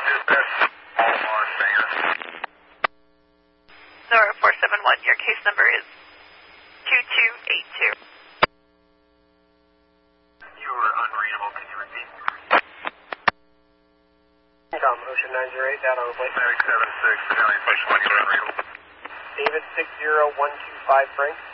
Dispatch, all on Banger. Nora 471, your case number is 2282. You were unreadable. Can you repeat? Ocean 908, down on the plate. Medic 76, County Push 1, you're unreadable. David 60125, Frank.